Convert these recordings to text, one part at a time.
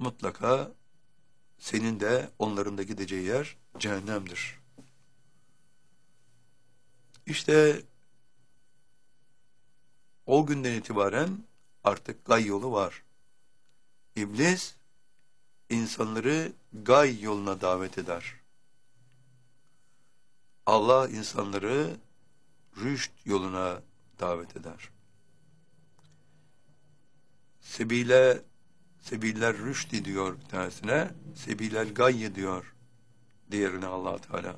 mutlaka senin de onların da gideceği yer cehennemdir. İşte o günden itibaren artık gay yolu var. İblis insanları gay yoluna davet eder. Allah insanları rüşt yoluna davet eder. Sebiller rüşdi diyor bir tanesine, sebilel gayye diyor diğerine Allah Teala.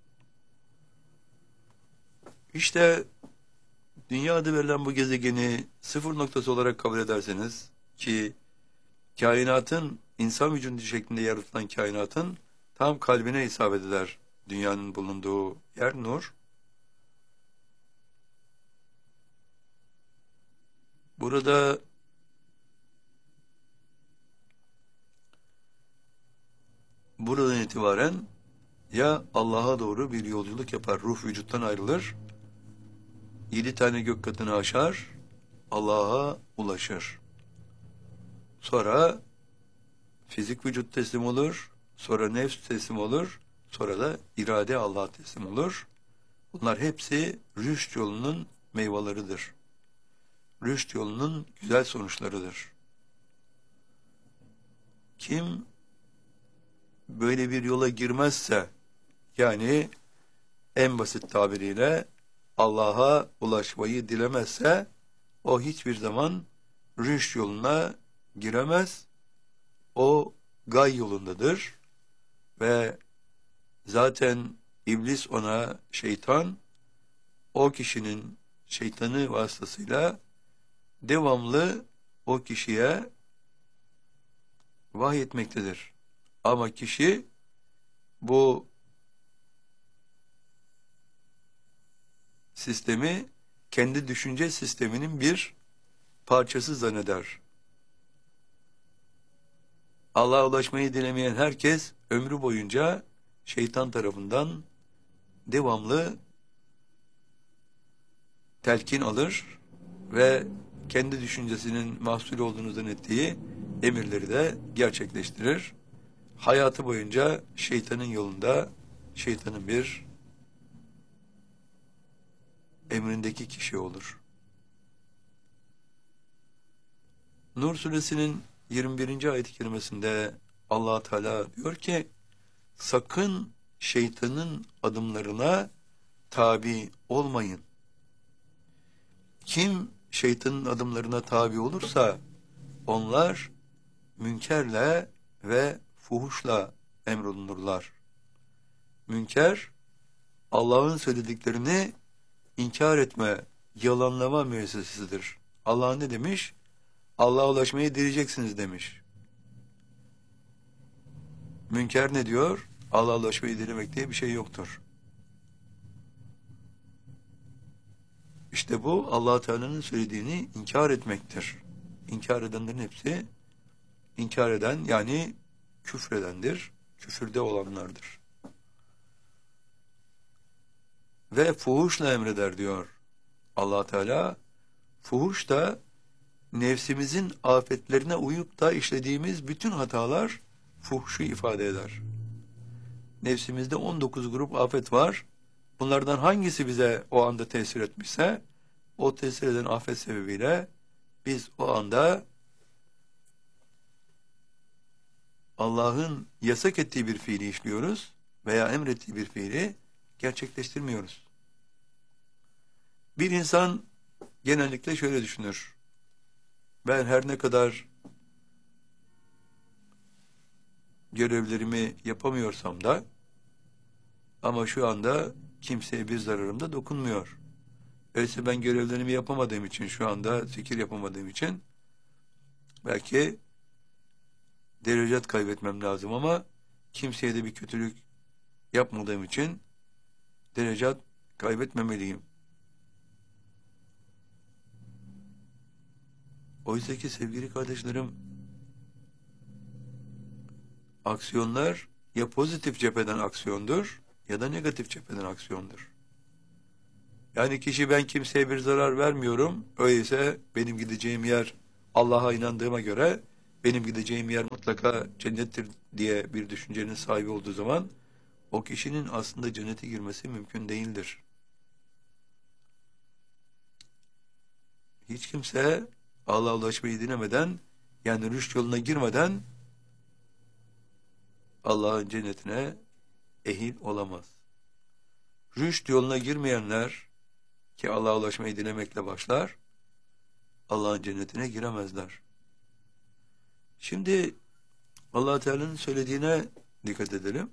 İşte dünyada verilen bu gezegeni sıfır noktası olarak kabul ederseniz ki kainatın, insan vücudu şeklinde yaratılan kainatın tam kalbine isabet eder dünyanın bulunduğu yer nur. Buradan itibaren ya Allah'a doğru bir yolculuk yapar, ruh vücuttan ayrılır, 7 tane gök katını aşar, Allah'a ulaşır. Sonra fizik vücut teslim olur, sonra nefs teslim olur, sonra da irade Allah'a teslim olur. Bunlar hepsi rüşt yolunun meyveleridir. Rüşt yolunun güzel sonuçlarıdır. Kim böyle bir yola girmezse, yani en basit tabiriyle Allah'a ulaşmayı dilemezse, o hiçbir zaman rüşt yoluna giremez. O gay yolundadır ve zaten iblis ona şeytan, o kişinin şeytanı vasıtasıyla devamlı o kişiye vahyetmektedir. Ama kişi bu sistemi kendi düşünce sisteminin bir parçası zanneder. Allah'a ulaşmayı dilemeyen herkes ömrü boyunca şeytan tarafından devamlı telkin alır ve kendi düşüncesinin mahsul olduğunu zannettiği emirleri de gerçekleştirir. Hayatı boyunca şeytanın yolunda, şeytanın bir emrindeki kişi olur. Nur suresinin 21. ayet-i kerimesinde Allah Teala diyor ki, sakın şeytanın adımlarına tabi olmayın. Kim şeytanın adımlarına tabi olursa onlar münkerle ve fuhuşla emrolunurlar. Münker, Allah'ın söylediklerini inkar etme, yalanlama müessesesidir. Allah ne demiş? Allah'a ulaşmayı dileyeceksiniz demiş. Münker ne diyor? Allah'a ulaşmayı dilemek diye bir şey yoktur. İşte bu Allah Teala'nın söylediğini inkar etmektir. İnkar edenlerin hepsi inkar eden, yani küfredendir. Küfürde olanlardır. Ve fuhuşla emreder diyor Allah Teala. Fuhuş da nefsimizin afetlerine uyup da işlediğimiz bütün hatalar fuhuşu ifade eder. Nefsimizde 19 grup afet var. Bunlardan hangisi bize o anda tesir etmişse, o tesir eden afet sebebiyle biz o anda Allah'ın yasak ettiği bir fiili işliyoruz veya emrettiği bir fiili gerçekleştirmiyoruz. Bir insan genellikle şöyle düşünür: ben her ne kadar görevlerimi yapamıyorsam da, ama şu anda kimseye bir zararım da dokunmuyor. Öyleyse ben görevlerimi yapamadığım için, şu anda zikir yapamadığım için belki derecat kaybetmem lazım, ama kimseye de bir kötülük yapmadığım için derecat kaybetmemeliyim. Oysa ki sevgili kardeşlerim, aksiyonlar ya pozitif cepheden aksiyondur ya da negatif cepheden aksiyondur. Yani kişi, ben kimseye bir zarar vermiyorum, öyleyse benim gideceğim yer Allah'a inandığıma göre benim gideceğim yer mutlaka cennettir diye bir düşüncenin sahibi olduğu zaman o kişinin aslında cennete girmesi mümkün değildir. Hiç kimse Allah'a ulaşmayı dilemeden, yani rüşt yoluna girmeden Allah'ın cennetine ehil olamaz. Rüşt yoluna girmeyenler ki Allah'a ulaşmayı dilemekle başlar, Allah'ın cennetine giremezler. Şimdi Allah Teala'nın söylediğine dikkat edelim.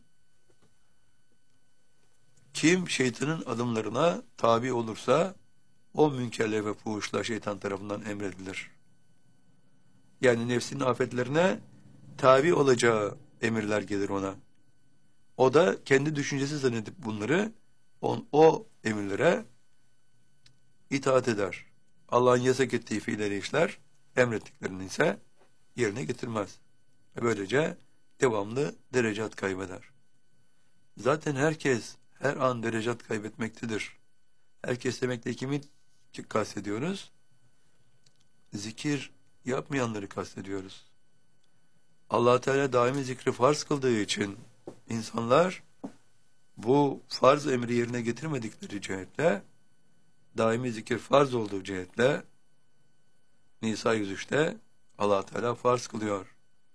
Kim şeytanın adımlarına tabi olursa o münkerler ve fuhuşlar şeytan tarafından emredilir. Yani nefsinin afetlerine tabi olacağı emirler gelir ona. O da kendi düşüncesi zannedip bunları o emirlere itaat eder. Allah'ın yasak ettiği fiilleri işler, emrettiklerini ise yerine getirmez. Böylece devamlı derecat kaybeder. Zaten herkes her an derecat kaybetmektedir. Herkes demekle kimi kastediyoruz? Zikir yapmayanları kastediyoruz. Allah Teala daimi zikri farz kıldığı için insanlar bu farz emri yerine getirmedikleri cihetle, daimi zikir farz olduğu cihetle Nisa 103'te Allah Teala farz kılıyor.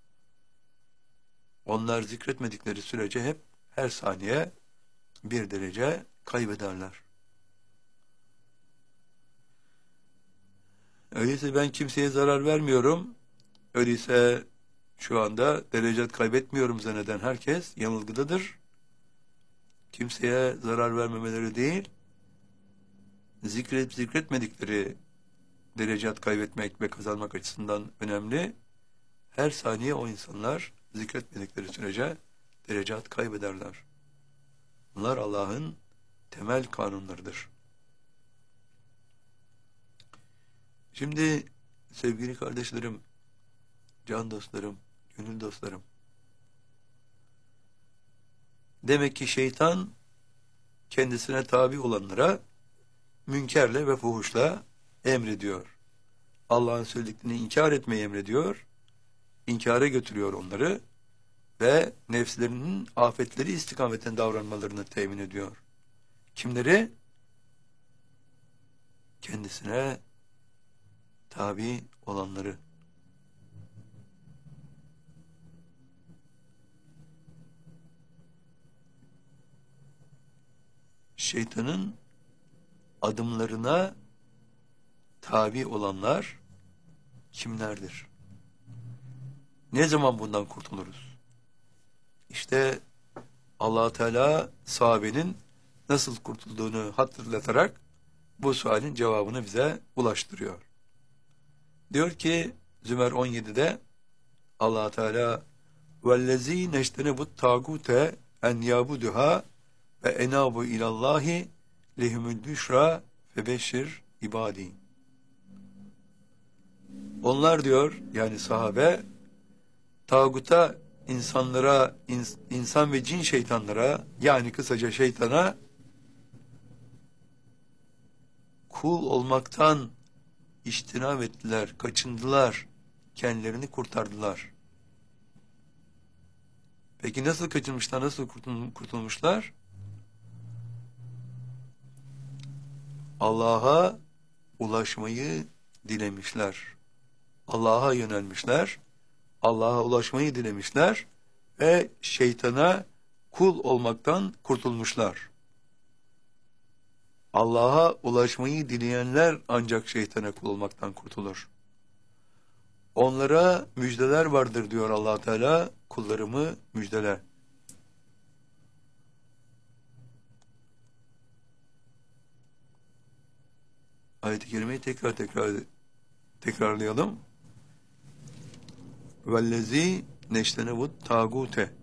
Onlar zikretmedikleri sürece hep her saniye bir derece kaybederler. Öyleyse ben kimseye zarar vermiyorum. Öyleyse şu anda derecat kaybetmiyorum zanneden herkes yanılgıdadır. Kimseye zarar vermemeleri değil, zikretmedikleri derecat kaybetmek ve kazanmak açısından önemli. Her saniye o insanlar zikretmedikleri sürece derecat kaybederler. Bunlar Allah'ın temel kanunlarıdır. Şimdi sevgili kardeşlerim, can dostlarım, gönül dostlarım, demek ki şeytan kendisine tabi olanlara münkerle ve fuhuşla emrediyor. Allah'ın söylediklerini inkar etmeyi emrediyor, inkara götürüyor onları ve nefslerinin afetleri istikametinde davranmalarını temin ediyor. Kimleri? Kendisine tabi olanları. Şeytanın adımlarına tabi olanlar kimlerdir? Ne zaman bundan kurtuluruz? İşte Allah Teala sahabenin nasıl kurtulduğunu hatırlatarak bu sualin cevabını bize ulaştırıyor. Diyor ki Zümer 17'de Allah Teala vellezî neştenebut tâgûte en yâbuduhâ ve enâbu ilallâhi lehumul büşra febeşşir ibâdî. Onlar diyor, yani sahabe, tağuta, insanlara, insan ve cin şeytanlara, yani kısaca şeytana kul olmaktan içtinab ettiler, kaçındılar, kendilerini kurtardılar. Peki nasıl kaçınmışlar, nasıl kurtulmuşlar? Allah'a ulaşmayı dilemişler. Allah'a yönelmişler. Allah'a ulaşmayı dilemişler ve şeytana kul olmaktan kurtulmuşlar. Allah'a ulaşmayı dileyenler ancak şeytana kul olmaktan kurtulur. Onlara müjdeler vardır diyor Allah Teala, kullarımı müjdele. Ayet-i kerimeyi tekrarlayalım. Vellezî neştenevut tâgûte,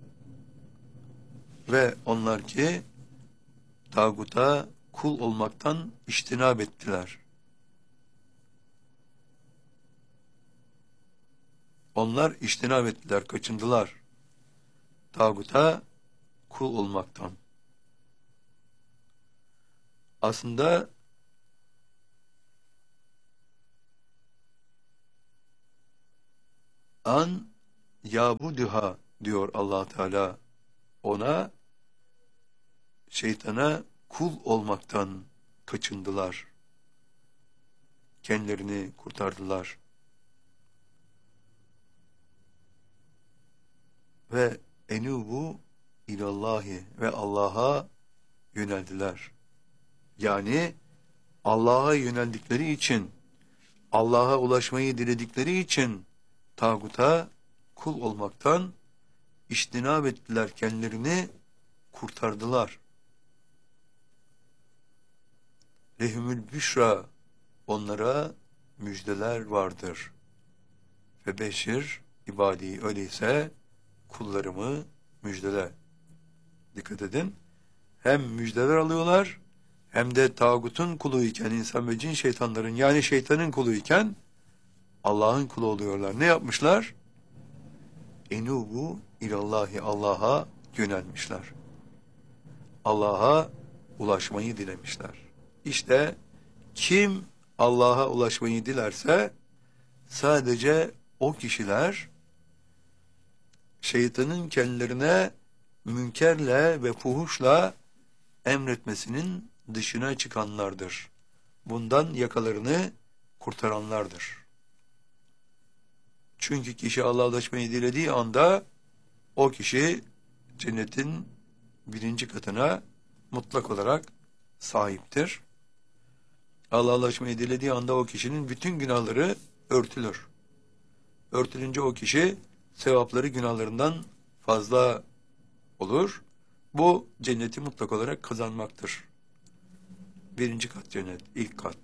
ve onlar ki tağuta kul olmaktan içtinab ettiler. Onlar içtinab ettiler, kaçındılar tağuta kul olmaktan. Aslında an yabuduha diyor Allah Teala. Ona, şeytana kul olmaktan kaçındılar. Kendilerini kurtardılar. Ve enubu ilallahi ve Allah'a yöneldiler. Yani Allah'a yöneldikleri için, Allah'a ulaşmayı diledikleri için tağuta kul olmaktan içtinab ettiler, kendilerini kurtardılar. Lehumül büşra, onlara müjdeler vardır. Ve beşir ibadi, öyleyse kullarımı müjdele. Dikkat edin. Hem müjdeler alıyorlar, hem de tağutun kuluyken, insan ve cin şeytanların, yani şeytanın kuluyken Allah'ın kulu oluyorlar. Ne yapmışlar? Enubu ilallahi, Allah'a yönelmişler. Allah'a ulaşmayı dilemişler. İşte kim Allah'a ulaşmayı dilerse sadece o kişiler şeytanın kendilerine münkerle ve fuhuşla emretmesinin dışına çıkanlardır. Bundan yakalarını kurtaranlardır. Çünkü kişi Allah'a ulaşmayı dilediği anda o kişi cennetin 1. katına mutlak olarak sahiptir. Allah'a ulaşmayı dilediği anda o kişinin bütün günahları örtülür. Örtülünce o kişi sevapları günahlarından fazla olur. Bu cenneti mutlak olarak kazanmaktır. 1. kat cennet, ilk kat.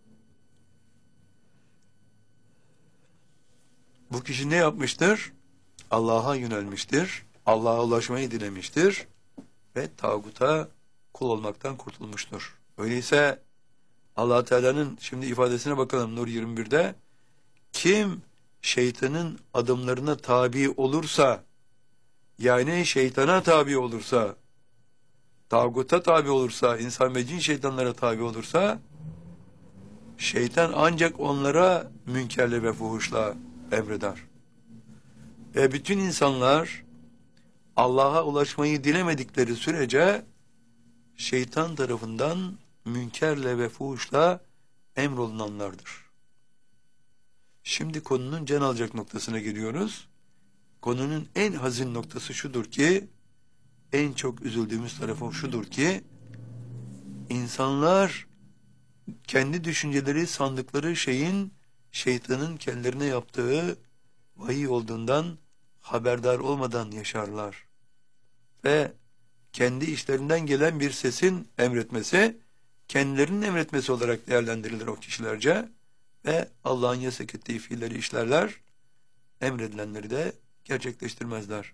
Bu kişi ne yapmıştır? Allah'a yönelmiştir. Allah'a ulaşmayı dilemiştir. Ve tağuta kul olmaktan kurtulmuştur. Öyleyse Allah Teala'nın şimdi ifadesine bakalım Nur 21'de. Kim şeytanın adımlarına tabi olursa, yani şeytana tabi olursa, tağuta tabi olursa, insan ve cin şeytanlara tabi olursa, şeytan ancak onlara münkerle ve fuhuşla emreder. Ve bütün insanlar Allah'a ulaşmayı dilemedikleri sürece şeytan tarafından münkerle ve fuhuşla emrolunanlardır. Şimdi konunun can alacak noktasına geliyoruz. Konunun en hazin noktası şudur ki, en çok üzüldüğümüz tarafı şudur ki, insanlar kendi düşünceleri sandıkları şeyin şeytanın kendilerine yaptığı vahiy olduğundan haberdar olmadan yaşarlar. Ve kendi işlerinden gelen bir sesin emretmesi, kendilerinin emretmesi olarak değerlendirilir o kişilerce ve Allah'ın yasak ettiği fiilleri işlerler, emredilenleri de gerçekleştirmezler.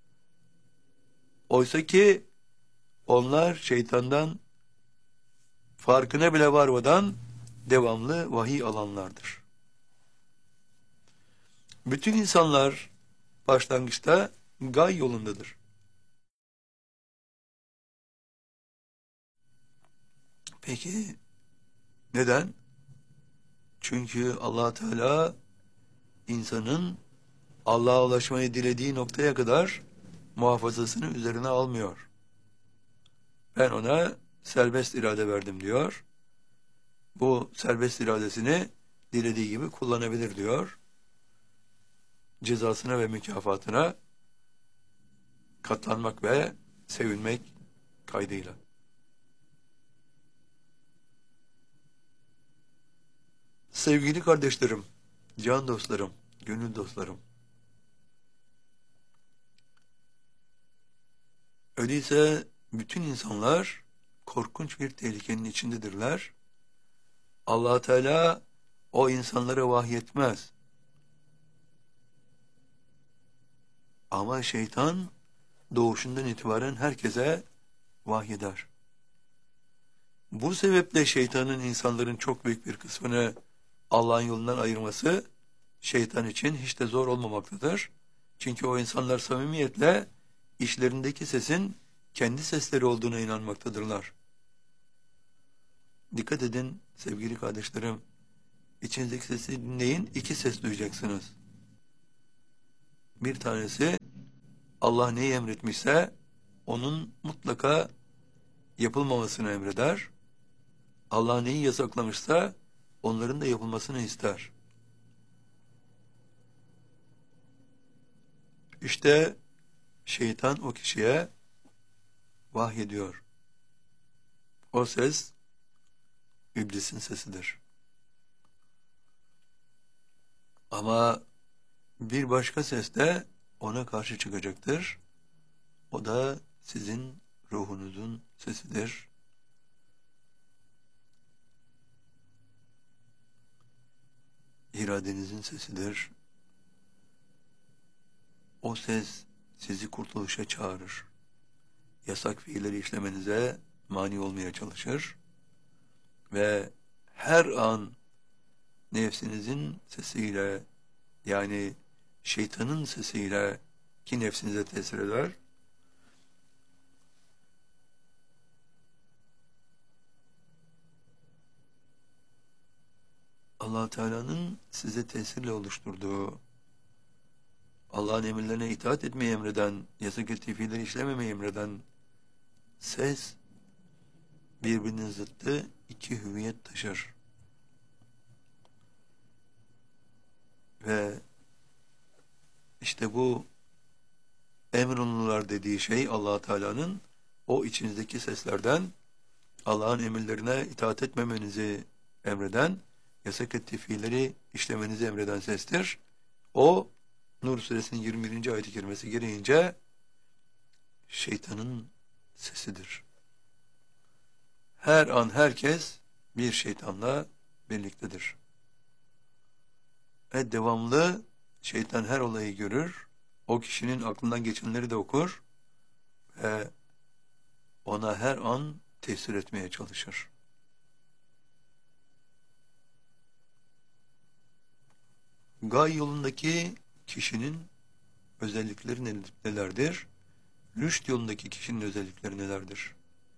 Oysa ki onlar şeytandan farkına bile varmadan devamlı vahiy alanlardır. Bütün insanlar başlangıçta gay yolundadır. Peki neden? Çünkü Allah Teala insanın Allah'a ulaşmayı dilediği noktaya kadar muhafazasını üzerine almıyor. Ben ona serbest irade verdim diyor. Bu serbest iradesini dilediği gibi kullanabilir diyor. Cezasına ve mükafatına katlanmak ve sevinmek kaydıyla. Sevgili kardeşlerim, can dostlarım, gönül dostlarım. Öyleyse bütün insanlar korkunç bir tehlikenin içindedirler. Allah Teala o insanlara vahyetmez. Ama şeytan doğuşundan itibaren herkese vahyeder. Bu sebeple şeytanın insanların çok büyük bir kısmını Allah'ın yolundan ayırması şeytan için hiç de zor olmamaktadır. Çünkü o insanlar samimiyetle işlerindeki sesin kendi sesleri olduğuna inanmaktadırlar. Dikkat edin sevgili kardeşlerim. İçinizdeki sesi dinleyin, iki ses duyacaksınız. Bir tanesi Allah neyi emretmişse onun mutlaka yapılmamasını emreder. Allah neyi yasaklamışsa onların da yapılmasını ister. İşte şeytan o kişiye vahyediyor. O ses iblisin sesidir. Ama bir başka ses de ona karşı çıkacaktır. O da sizin ruhunuzun sesidir. İradenizin sesidir. O ses sizi kurtuluşa çağırır. Yasak fiilleri işlemenize mani olmaya çalışır. Ve her an nefsinizin sesiyle, yani şeytanın sesiyle ki nefsinize tesir eder, Allah Teala'nın size tesirle oluşturduğu, Allah'ın emirlerine itaat etmeyi emreden, yasak ettiği fiilleri işlememeyi emreden ses birbirinin zıttı iki hüviyet taşır. Ve işte bu emrolunurlar dediği şey Allah Teala'nın o içinizdeki seslerden Allah'ın emirlerine itaat etmemenizi emreden, yasak ettiği fiilleri işlemenizi emreden sestir. O Nur suresinin 21. ayet-i kerimesi gereğince şeytanın sesidir. Her an herkes bir şeytanla birliktedir. Ve devamlı şeytan her olayı görür, o kişinin aklından geçenleri de okur ve ona her an tesir etmeye çalışır. Gay yolundaki kişinin özellikleri nelerdir? Rüşt yolundaki kişinin özellikleri nelerdir?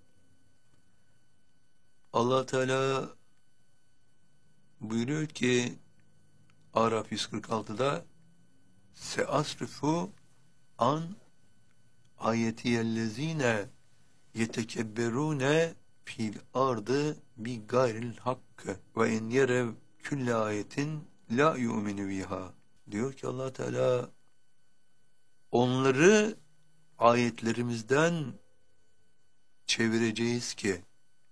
Allah Teala buyuruyor ki Araf 146'da Seasrifu an ayetiyellezine yetekebberune fil ardı bi gayril hakkı ve en yerev külle ayetin la yu'minu biha. Diyor ki Allah Teala onları ayetlerimizden çevireceğiz ki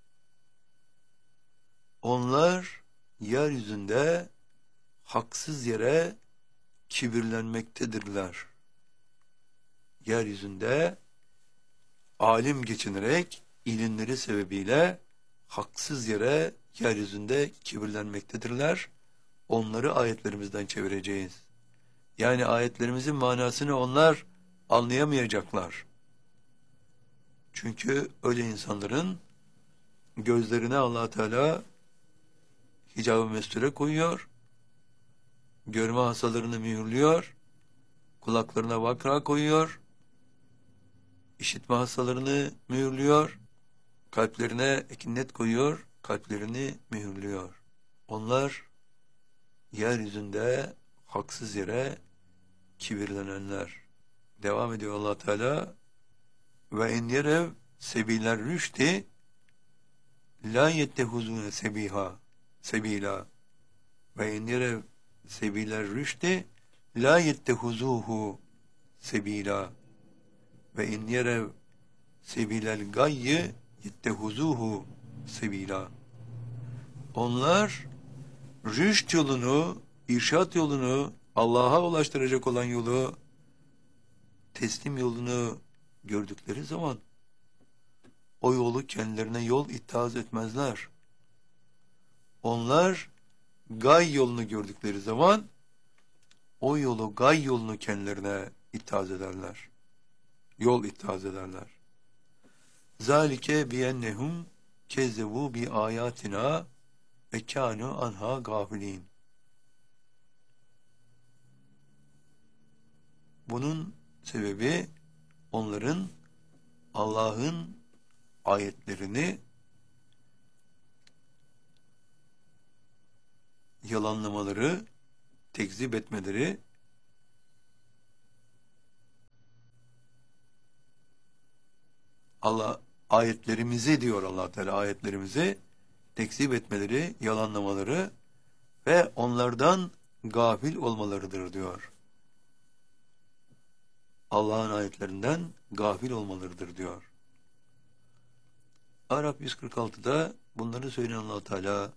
onlar yeryüzünde haksız yere kibirlenmektedirler. Yeryüzünde alim geçinerek ilimleri sebebiyle haksız yere yeryüzünde kibirlenmektedirler. Onları ayetlerimizden çevireceğiz. Yani ayetlerimizin manasını onlar anlayamayacaklar. Çünkü öyle insanların gözlerine Allah Teala hicab-ı mesture koyuyor, görme hastalarını mühürlüyor, kulaklarına vakra koyuyor, işitme hastalarını mühürlüyor, kalplerine ekinnet koyuyor, kalplerini mühürlüyor. Onlar yeryüzünde haksız yere kibirlenenler. Devam ediyor Allah Teala ve en yerev sebiler rüşti la yettehuzune sebila ve en yerev sebiler rüşti la yettehuzuhu sebila ve en yerev sebilel gayyi yettehuzuhu sebila. Onlar rüşt yolunu, irşat yolunu, Allah'a ulaştıracak olan yolu, teslim yolunu gördükleri zaman o yolu kendilerine yol ittihaz etmezler. Onlar gay yolunu gördükleri zaman o yolu, gay yolunu kendilerine ittihaz ederler. Yol ittihaz ederler. Zalike biyennehum kezzebu bi ayatina ve kânû anha gafilin. Bunun sebebi onların Allah'ın ayetlerini yalanlamaları, tekzip etmeleri Allah ayetlerimizi diyor, Allah Teala ayetlerimizi tekzip etmeleri, yalanlamaları ve onlardan gafil olmalarıdır diyor. Allah'ın ayetlerinden gafil olmalarıdır diyor. Arap 146'da bunları söyleyen Allah Teala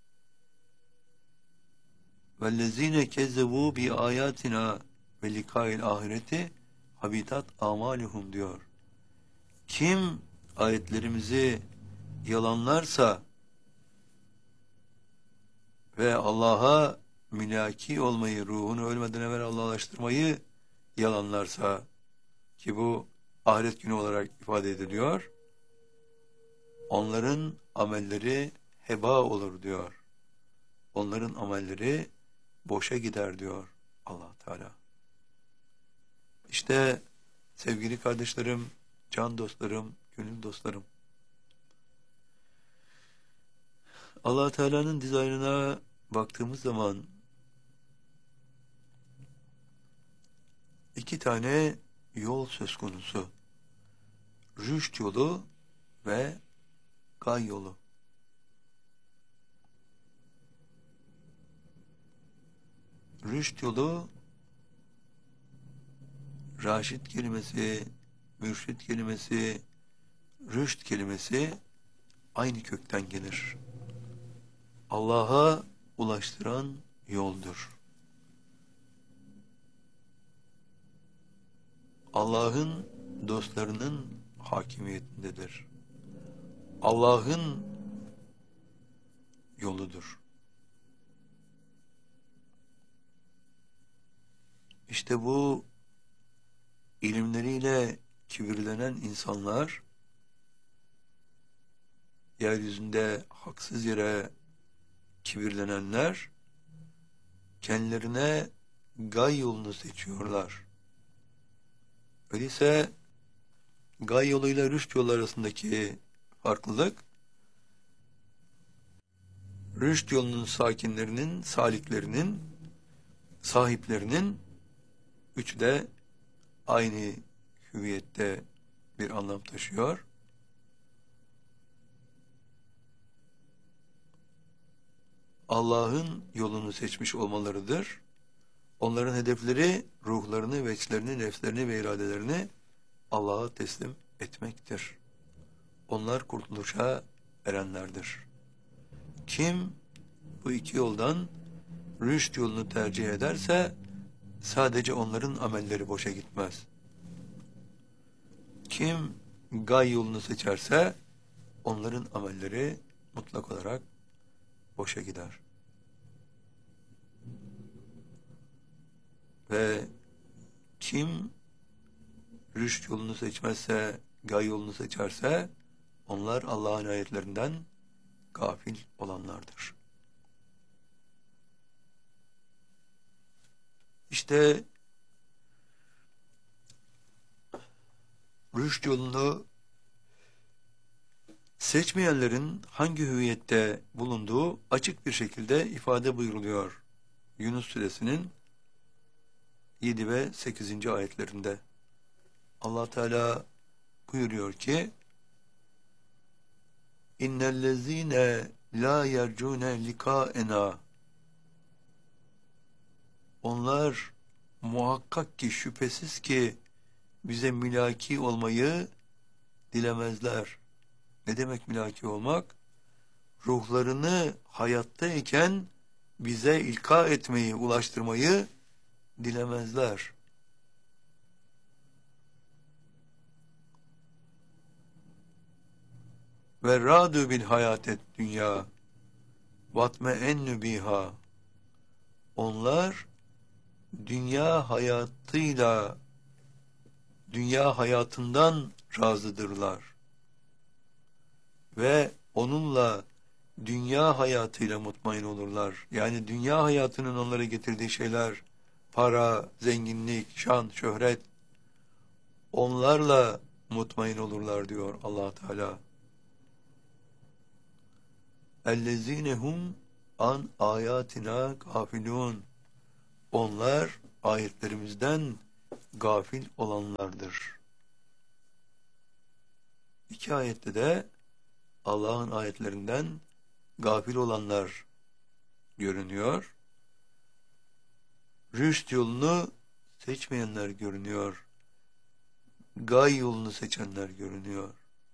vellezine kezzebu bi ayatina ve likail ahireti habitat amaluhum diyor. Kim ayetlerimizi yalanlarsa ve Allah'a mülaki olmayı, ruhunu ölmeden evvel Allah'laştırmayı yalanlarsa, ki bu ahiret günü olarak ifade ediliyor, onların amelleri heba olur diyor. Onların amelleri boşa gider diyor Allah Teala. İşte sevgili kardeşlerim, can dostlarım, gönül dostlarım, Allah Teala'nın dizaynına baktığımız zaman iki tane yol söz konusu. Rüşt yolu ve gay yolu. Rüşt yolu, raşit kelimesi, mürşit kelimesi, rüşt kelimesi aynı kökten gelir. Allah'a ulaştıran yoldur. Allah'ın dostlarının hakimiyetindedir. Allah'ın yoludur. İşte bu ilimleriyle kibirlenen insanlar, yeryüzünde haksız yere kibirlenenler, kendilerine gay yolunu seçiyorlar. Öyleyse gay yoluyla rüşt yolu arasındaki farklılık, rüşt yolunun sakinlerinin, saliklerinin, sahiplerinin üçü de aynı hüviyette bir anlam taşıyor. Allah'ın yolunu seçmiş olmalarıdır. Onların hedefleri ruhlarını, veçlerini, nefslerini ve iradelerini Allah'a teslim etmektir. Onlar kurtuluşa erenlerdir. Kim bu iki yoldan rüşt yolunu tercih ederse sadece onların amelleri boşa gitmez. Kim gay yolunu seçerse onların amelleri mutlak olarak boşa gider. Ve kim rüşt yolunu seçmezse, gay yolunu seçerse onlar Allah'ın ayetlerinden gafil olanlardır. İşte rüşt yolunu seçmeyenlerin hangi hüviyette bulunduğu açık bir şekilde ifade buyuruluyor Yunus Suresinin 7 ve 8. ayetlerinde. Allah Teala buyuruyor ki İnnellezîne lâ yercûne likâena, onlar muhakkak ki, şüphesiz ki bize mülaki olmayı dilemezler. Ne demek mülaki olmak? Ruhlarını hayattayken bize ilka etmeyi, ulaştırmayı dilemezler. Ve râdû bil hayâtet dünya vatme ennü biha, onlar dünya hayatıyla, dünya hayatından razıdırlar ve onunla, dünya hayatıyla mutmain olurlar. Yani dünya hayatının onlara getirdiği şeyler, para, zenginlik, şan, şöhret, onlarla mutmain olurlar diyor Allah Teala. Ellezinehum an ayatina gafilun, onlar ayetlerimizden gafil olanlardır. İki ayette de Allah'ın ayetlerinden gafil olanlar görünüyor. Rüşt yolunu seçmeyenler görünüyor. Gay yolunu seçenler görünüyor.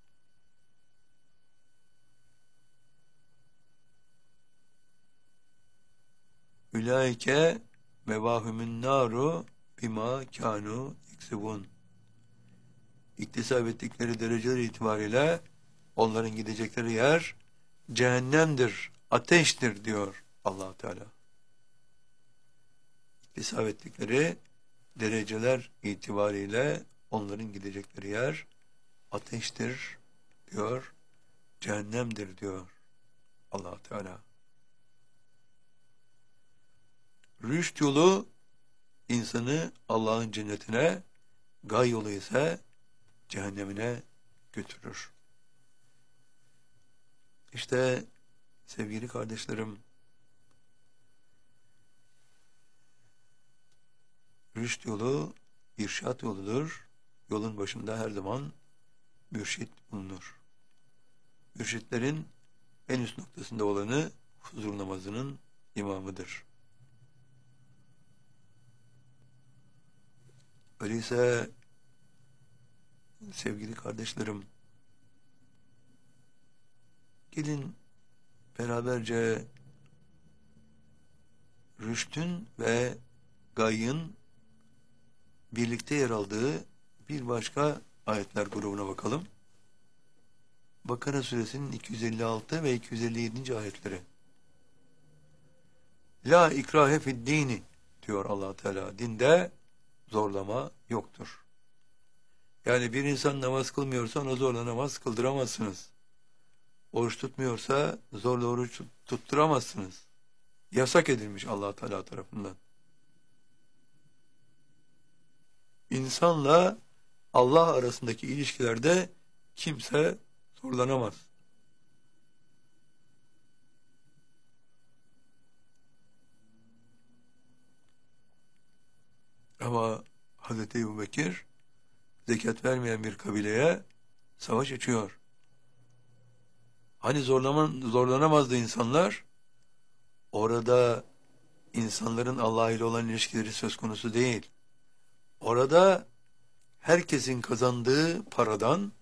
Ülaike mevahümün naru bima kanu yeksibun. İktisap ettikleri dereceler itibariyle onların gidecekleri yer cehennemdir, ateştir diyor Allah Teala. İktisap ettikleri dereceler itibariyle onların gidecekleri yer ateştir diyor, cehennemdir diyor Allah Teala. Rüşt yolu insanı Allah'ın cennetine, gay yolu ise cehennemine götürür. İşte sevgili kardeşlerim, rüşt yolu irşat yoludur. Yolun başında her zaman mürşit bulunur. Mürşitlerin en üst noktasında olanı huzur namazının imamıdır. Öyleyse sevgili kardeşlerim, gelin beraberce rüştün ve gayyın birlikte yer aldığı bir başka ayetler grubuna bakalım. Bakara suresinin 256 ve 257. ayetleri. La ikrahe fid dini diyor Allah Teala. Dinde zorlama yoktur. Yani bir insan namaz kılmıyorsa ona zorla namaz kıldıramazsınız. Oruç tutmuyorsa zorla oruç tutturamazsınız. Yasak edilmiş Allah Teala tarafından. İnsanla Allah arasındaki ilişkilerde kimse zorlanamaz. Ama Hazreti Ebubekir zekat vermeyen bir kabileye savaş açıyor. Hani zorlanamazdı insanlar? Orada insanların Allah ile olan ilişkileri söz konusu değil. Orada herkesin kazandığı paradan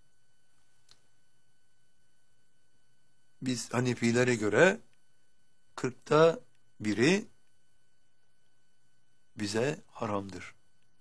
biz Hanefilere göre 40'ta biri bize haramdır.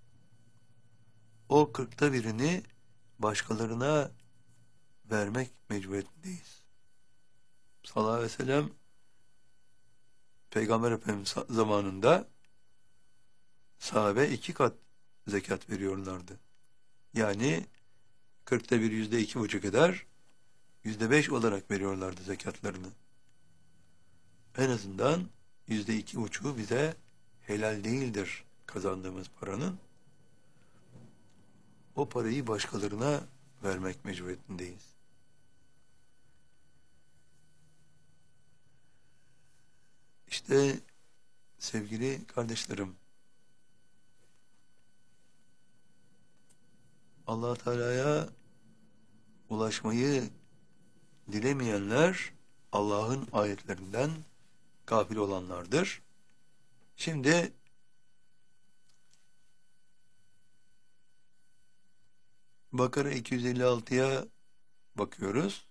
O 40'ta birini başkalarına vermek mecburiyetindeyiz. Sallallahu aleyhi ve sellem Peygamber Efendimiz zamanında sahabe 2 kat zekat veriyorlardı. Yani 40'ta bir %2,5 eder, %5 olarak veriyorlardı zekatlarını. En azından %2,5'u bize helal değildir kazandığımız paranın. O parayı başkalarına vermek mecburiyetindeyiz. İşte sevgili kardeşlerim, Allah Teala'ya ulaşmayı dilemeyenler Allah'ın ayetlerinden gafil olanlardır. Şimdi Bakara 256'ya bakıyoruz.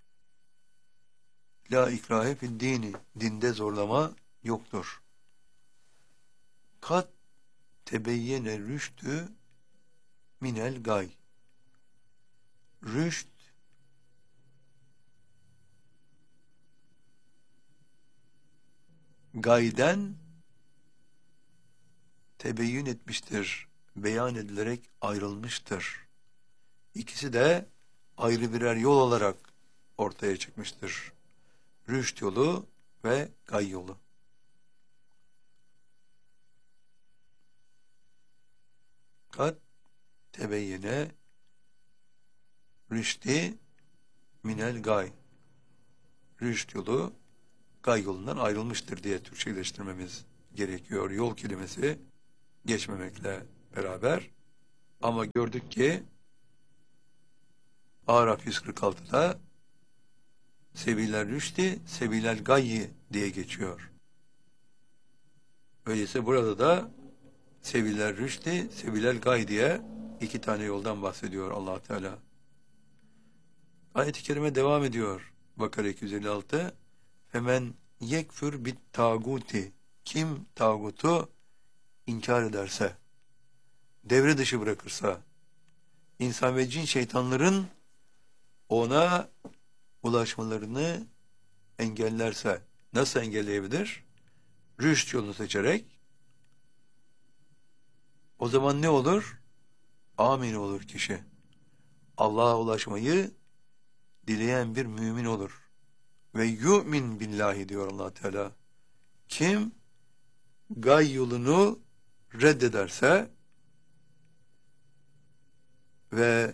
La ikrahe fid dini, dinde zorlama yoktur. Kat tebeyyene rüştü minel gay. Rüşt gayden tebeyyün etmiştir, beyan edilerek ayrılmıştır. İkisi de ayrı birer yol olarak ortaya çıkmıştır. Rüşt yolu ve gay yolu. Kad tebeyyene rüşti minel gay. Rüşt yolu gay yolundan ayrılmıştır diye Türkçeleştirmemiz gerekiyor. Yol kelimesi geçmemekle beraber. Ama gördük ki Araf 146'da Sebilel Rüşdi, Sebilel Gayyi diye geçiyor. Öyleyse burada da Sebilel Rüşdi, Sebilel Gay diye iki tane yoldan bahsediyor Allah Teala. Ayet-i kerime devam ediyor. Bakara 256. Femen yekfür bit taguti. Kim tağutu inkar ederse, devre dışı bırakırsa, insan ve cin şeytanların ona ulaşmalarını engellerse, nasıl engelleyebilir? Rüşt yolunu seçerek. O zaman ne olur? Amin olur kişi. Allah'a ulaşmayı dileyen bir mümin olur. Ve yu'min billahi diyor Allah Teala. Kim gay yolunu reddederse ve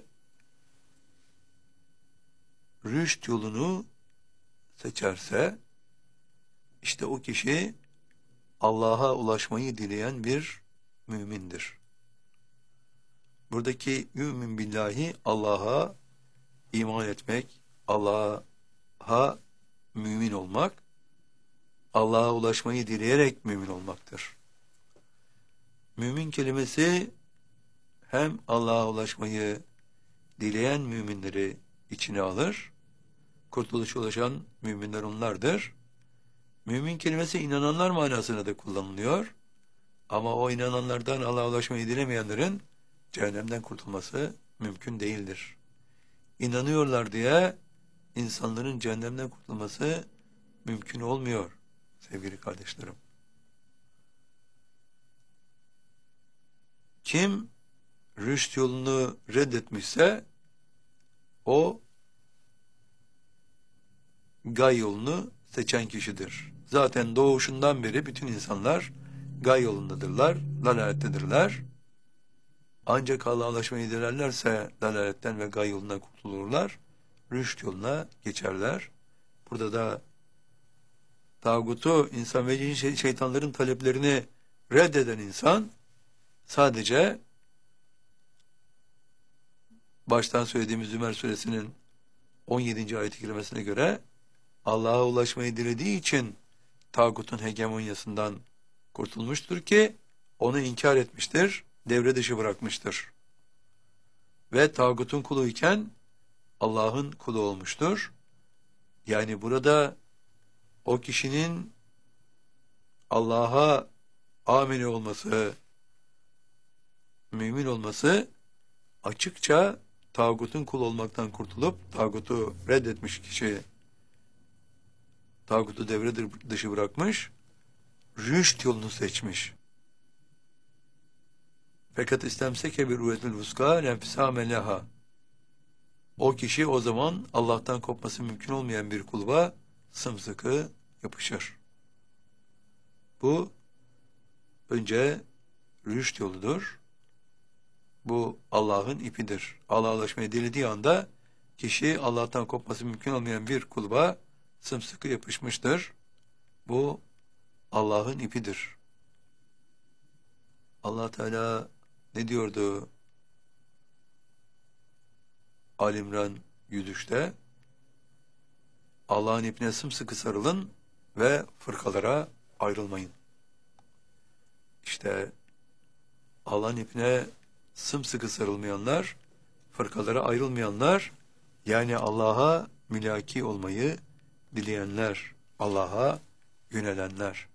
rüşt yolunu seçerse, işte o kişi Allah'a ulaşmayı dileyen bir mümindir. Buradaki yu'min billahi, Allah'a iman etmek, Allah'a mümin olmak, Allah'a ulaşmayı dileyerek mümin olmaktır. Mümin kelimesi hem Allah'a ulaşmayı dileyen müminleri içine alır, kurtuluşa ulaşan müminler onlardır. Mümin kelimesi inananlar manasına da kullanılıyor. Ama o inananlardan Allah'a ulaşmayı dilemeyenlerin cehennemden kurtulması mümkün değildir. İnanıyorlar diye insanların cehennemden kurtulması mümkün olmuyor sevgili kardeşlerim. Kim rüşt yolunu reddetmişse o gay yolunu seçen kişidir. Zaten doğuşundan beri bütün insanlar gay yolundadırlar, dalalettedirler. Ancak Allah'a ulaşmayı dilerlerse dalaletten ve gay yolundan kurtulurlar, rüşt yoluna geçerler. Burada da tağutu, insan ve cin şeytanların taleplerini reddeden insan sadece baştan söylediğimiz Zümer suresinin 17. ayet-i kerimesine göre Allah'a ulaşmayı dilediği için tağutun hegemonyasından kurtulmuştur ki onu inkar etmiştir, devre dışı bırakmıştır. Ve tağutun kuluyken Allah'ın kulu olmuştur. Yani burada o kişinin Allah'a amini olması, mümin olması açıkça tağutun kulu olmaktan kurtulup tağutu reddetmiş kişi, tağutu devre dışı bırakmış, rüşt yolunu seçmiş. Fakat istemseke bir ruhetül vuska lenfisâme leha. O kişi o zaman Allah'tan kopması mümkün olmayan bir kulba sımsıkı yapışır. Bu önce rüşt yoludur. Bu Allah'ın ipidir. Allah'a ulaşmayı dilediği anda kişi Allah'tan kopması mümkün olmayan bir kulba sımsıkı yapışmıştır. Bu Allah'ın ipidir. Allah Teala ne diyordu? Ali İmran 103'te Allah'ın ipine sımsıkı sarılın ve fırkalara ayrılmayın. İşte Allah'ın ipine sımsıkı sarılmayanlar, fırkalara ayrılmayanlar, yani Allah'a mülaki olmayı dileyenler, Allah'a yönelenler.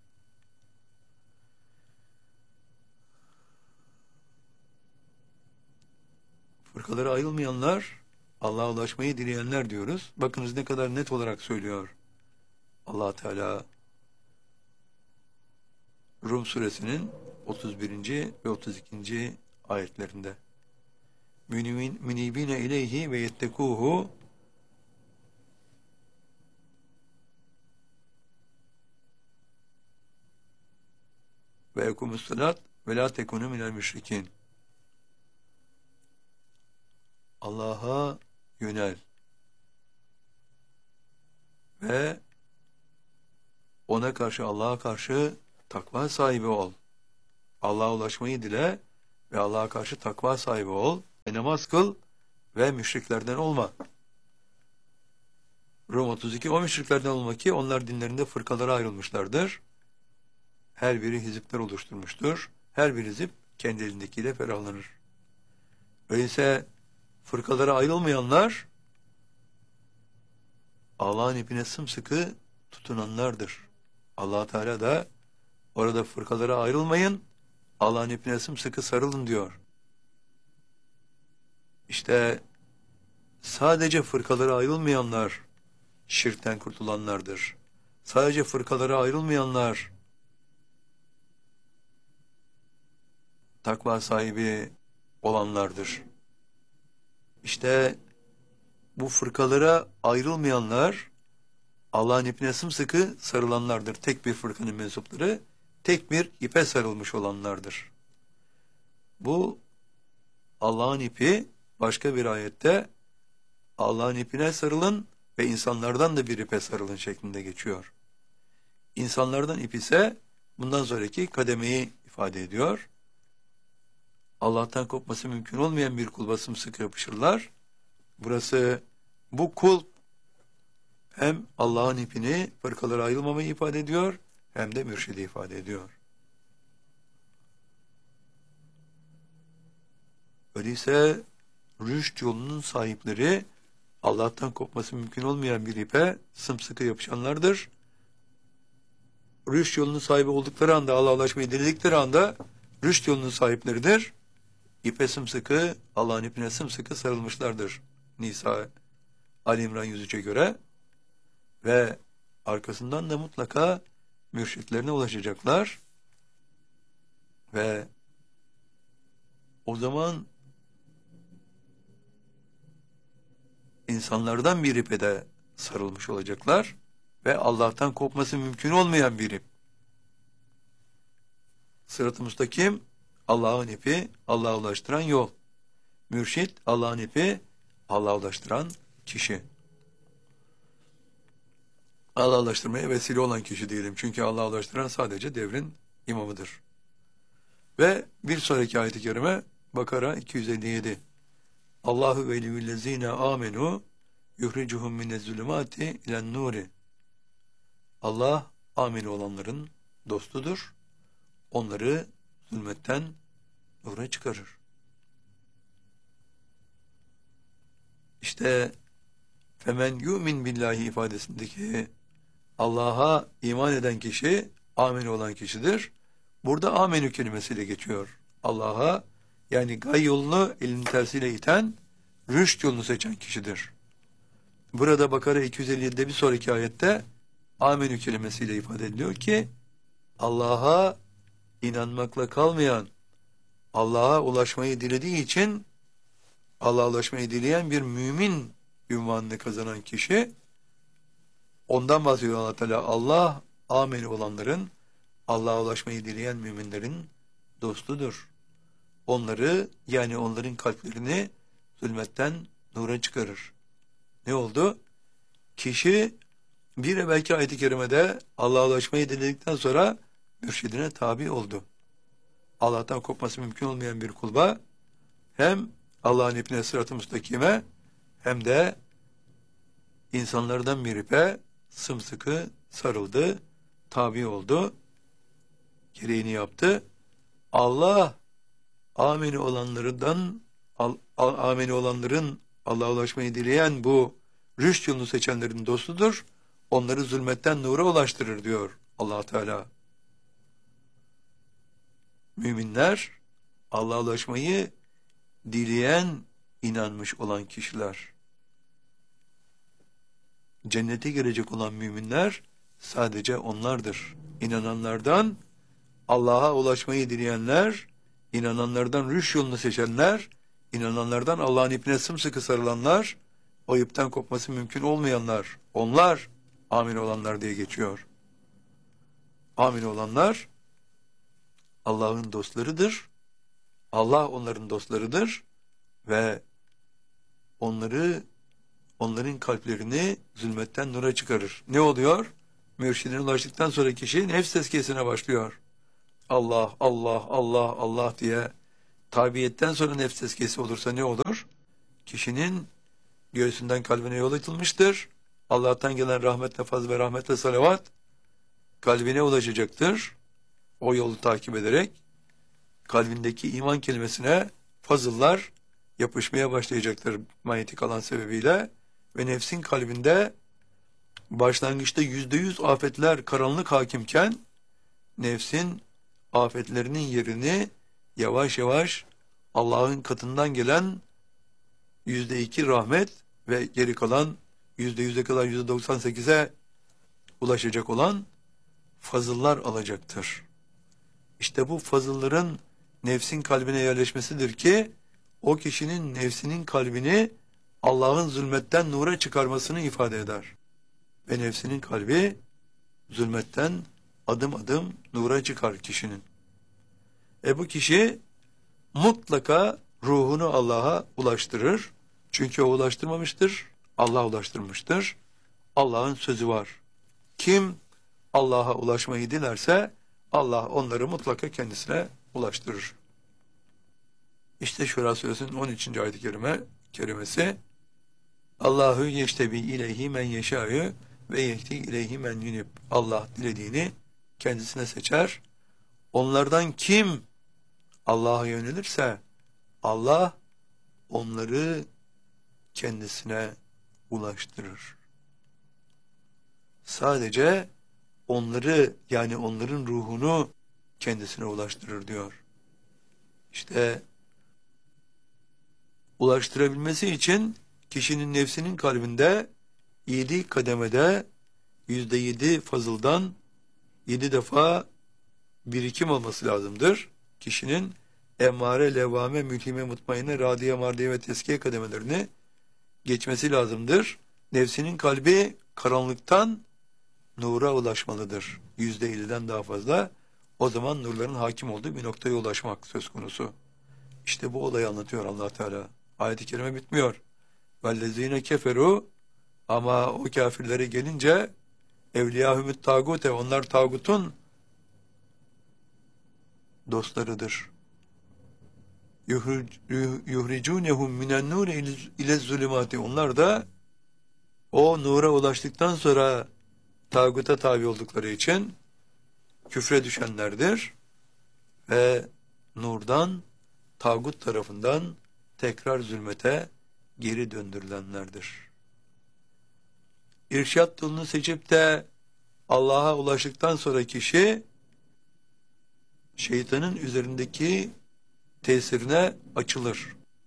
Fırkalara ayrılmayanlar, Allah'a ulaşmayı dileyenler diyoruz. Bakınız ne kadar net olarak söylüyor Allah Teala Rum suresinin 31. ve 32. ayetlerinde. Münibine ileyhi ve yettekuhu ve ekumussalat ve la tekunu minel müşrikin. Allah'a yönel ve ona karşı, Allah'a karşı takva sahibi ol. Allah'a ulaşmayı dile ve Allah'a karşı takva sahibi ol. Namaz kıl ve müşriklerden olma. Rum 32, o müşriklerden olma ki onlar dinlerinde fırkalara ayrılmışlardır. Her biri hizipler oluşturmuştur. Her bir hizip kendi elindekiyle ferahlanır. Öyleyse fırkalara ayrılmayanlar Allah'ın ipine sımsıkı tutunanlardır. Allah Teala da orada fırkalara ayrılmayın, Allah'ın ipine sımsıkı sarılın diyor. İşte sadece fırkalara ayrılmayanlar şirkten kurtulanlardır. Sadece fırkalara ayrılmayanlar takva sahibi olanlardır. İşte bu fırkalara ayrılmayanlar Allah'ın ipine sımsıkı sarılanlardır. Tek bir fırkanın mensupları, tek bir ipe sarılmış olanlardır. Bu Allah'ın ipi başka bir ayette Allah'ın ipine sarılın ve insanlardan da bir ipe sarılın şeklinde geçiyor. İnsanlardan ip ise bundan sonraki kademeyi ifade ediyor. Allah'tan kopması mümkün olmayan bir kulba sımsıkı yapışırlar. Burası bu kul hem Allah'ın ipini fırkalara ayrılmamayı ifade ediyor hem de mürşidi ifade ediyor. Öyleyse rüşt yolunun sahipleri Allah'tan kopması mümkün olmayan bir ipe sımsıkı yapışanlardır. Rüşt yolunun sahibi oldukları anda, Allah'a ulaşmayı diledikleri anda rüşt yolunun sahipleridir. İpe sımsıkı, Allah'ın ipine sımsıkı sarılmışlardır. Nisa, Ali İmran 103'e göre ve arkasından da mutlaka mürşitlerine ulaşacaklar ve o zaman insanlardan bir ipe de sarılmış olacaklar ve Allah'tan kopması mümkün olmayan bir ip. Sırat-ı müstakim Allah'ın ipi, Allah'a ulaştıran yol. Mürşit Allah'ın ipi, Allah'a ulaştıran kişi. Allah'a ulaştırmaya vesile olan kişi diyelim. Çünkü Allah'a ulaştıran sadece devrin imamıdır. Ve bir sonraki ayet-i kerime Bakara 257. Allahu veliyyüllezine amenu yuhricuhum minezzulumati ilen nuri. Allah amin olanların dostudur. Onları zulmetten nura çıkarır. İşte femen yu'min billahi ifadesindeki Allah'a iman eden kişi amin olan kişidir. Burada amenü kelimesiyle geçiyor. Allah'a yani gay yolunu elinin tersiyle iten, rüşt yolunu seçen kişidir. Burada Bakara 257'de bir sonraki ayette amenü kelimesiyle ifade ediliyor ki Allah'a inanmakla kalmayan, Allah'a ulaşmayı dilediği için Allah'a ulaşmayı dileyen bir mümin ünvanını kazanan kişi, ondan bahsediyor Allah Teala. Allah amin olanların, Allah'a ulaşmayı dileyen müminlerin dostudur. Onları yani onların kalplerini zulmetten nura çıkarır. Ne oldu? Kişi bir evvelki ayet-i kerimede Allah'a ulaşmayı diledikten sonra mürşidine tabi oldu. Allah'tan kopması mümkün olmayan bir kulba hem Allah'ın ipine sırat-ı müstakime hem de insanlardan bir ipe sımsıkı sarıldı, tabi oldu, gereğini yaptı. Allah ameni olanlardan, ameni olanların Allah'a ulaşmayı dileyen bu rüşt yolunu seçenlerin dostudur. Onları zulmetten nura ulaştırır diyor Allah Teala. Müminler Allah'a ulaşmayı dileyen, inanmış olan kişiler. Cennete girecek olan müminler sadece onlardır. İnananlardan Allah'a ulaşmayı dileyenler, inananlardan rüşt yolunu seçenler, inananlardan Allah'ın ipine sımsıkı sarılanlar, o ipten kopması mümkün olmayanlar, onlar amin olanlar diye geçiyor. Amin olanlar Allah'ın dostlarıdır. Allah onların dostlarıdır ve onların kalplerini zulmetten nura çıkarır. Ne oluyor? Mürşidine ulaştıktan sonra kişi nefs tezkiyesine başlıyor. Allah, Allah, Allah, Allah diye tabiyetten sonra nefs tezkiyesi olursa ne olur? kişinin göğsünden kalbine yol açılmıştır. Allah'tan gelen rahmetle fazl ve rahmetle salavat kalbine ulaşacaktır. O yolu takip ederek kalbindeki iman kelimesine fazıllar yapışmaya başlayacaktır manyetik alan sebebiyle ve nefsin kalbinde başlangıçta %100 afetler karanlık hakimken nefsin afetlerinin yerini yavaş yavaş Allah'ın katından gelen %2 rahmet ve geri kalan %100'e kadar %98'e ulaşacak olan fazıllar alacaktır. İşte bu fazılların nefsin kalbine yerleşmesidir ki o kişinin nefsinin kalbini Allah'ın zulmetten nura çıkarmasını ifade eder. Ve nefsinin kalbi zulmetten adım adım nura çıkar kişinin. Bu kişi mutlaka ruhunu Allah'a ulaştırır. Çünkü o ulaştırmamıştır, Allah ulaştırmıştır. Allah'ın sözü var. Kim Allah'a ulaşmayı dilerse Allah onları mutlaka kendisine ulaştırır. İşte Şura Suresinin 13. ayet-i kerimesi Allahu yeştebi ileyhi men yeşâ'yu ve yehdi ileyhi men yunib. Allah dilediğini kendisine seçer. Onlardan kim Allah'a yönelirse Allah onları kendisine ulaştırır. Sadece onları, yani onların ruhunu kendisine ulaştırır diyor. İşte ulaştırabilmesi için kişinin nefsinin kalbinde 7 kademede %7 fazıldan 7 defa birikim olması lazımdır. Kişinin emmare, levvame, mülhime, mutmainne, radiye, mardiye ve teskiye kademelerini geçmesi lazımdır. Nefsinin kalbi karanlıktan nura ulaşmalıdır. %50'den daha fazla. O zaman nurların hakim olduğu bir noktaya ulaşmak söz konusu. İşte bu olayı anlatıyor Allah Teala. Ayet-i kerime bitmiyor. Vellezine keferu, ama o kafirlere gelince evliyahümüt tağute, onlar tağutun dostlarıdır. Yuhricunehum minen nur ile zulümati, onlar da o nura ulaştıktan sonra tağuta tabi oldukları için küfre düşenlerdir ve nurdan, tağut tarafından tekrar zulmete geri döndürülenlerdir. İrşad yolunu seçip de Allah'a ulaştıktan sonra kişi şeytanın üzerindeki tesirine açılır.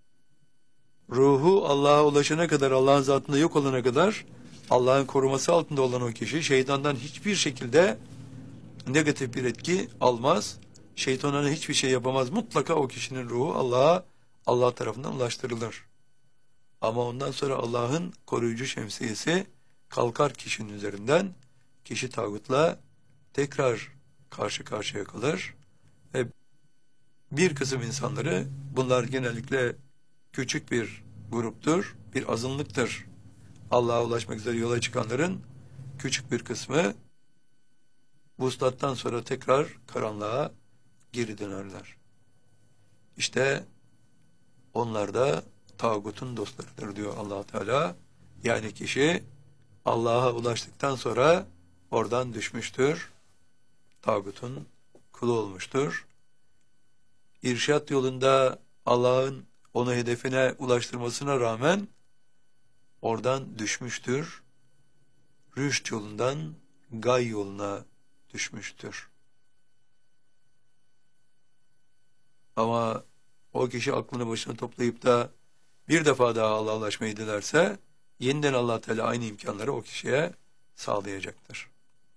Ruhu Allah'a ulaşana kadar, Allah'ın zatında yok olana kadar Allah'ın koruması altında olan o kişi şeytandan hiçbir şekilde negatif bir etki almaz. Şeytan ona hiçbir şey yapamaz. Mutlaka o kişinin ruhu Allah tarafından ulaştırılır. Ama ondan sonra Allah'ın koruyucu şemsiyesi kalkar kişinin üzerinden. Kişi tağutla tekrar karşı karşıya kalır. Ve bir kısım insanları, bunlar genellikle küçük bir gruptur, bir azınlıktır. Allah'a ulaşmak üzere yola çıkanların küçük bir kısmı vuslattan sonra tekrar karanlığa geri dönerler. İşte onlar da tağutun dostlarıdır diyor Allah Teala. Yani kişi Allah'a ulaştıktan sonra oradan düşmüştür. Tağutun kulu olmuştur. İrşad yolunda Allah'ın onu hedefine ulaştırmasına rağmen oradan düşmüştür. Rüşt yolundan gay yoluna düşmüştür. Ama o kişi aklını başına toplayıp da bir defa daha Allah'a ulaşmayı dilerse yeniden Allah Teala aynı imkanları o kişiye sağlayacaktır.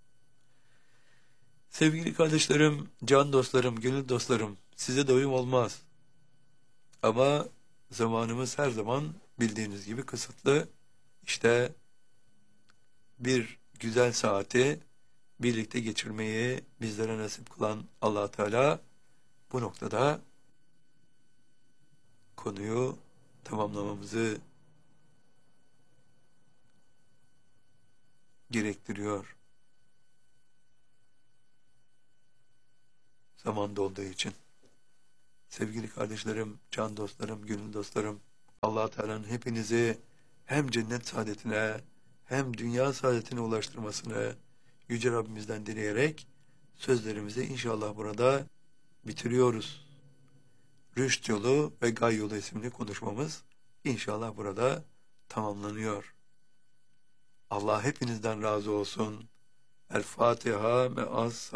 Sevgili kardeşlerim, can dostlarım, gönül dostlarım, size doyum olmaz. Ama zamanımız her zaman bildiğiniz gibi kısıtlı. İşte bir güzel saati birlikte geçirmeyi bizlere nasip kılan Allah Teala bu noktada konuyu tamamlamamızı gerektiriyor. Zaman dolduğu için. Sevgili kardeşlerim, can dostlarım, gönül dostlarım, Allah Teala'nın hepinizi hem cennet saadetine hem dünya saadetine ulaştırmasını Yüce Rabbimizden dileyerek sözlerimizi inşallah burada bitiriyoruz. Rüşt yolu ve gay yolu isimli konuşmamız inşallah burada tamamlanıyor. Allah hepinizden razı olsun. El Fatiha me'as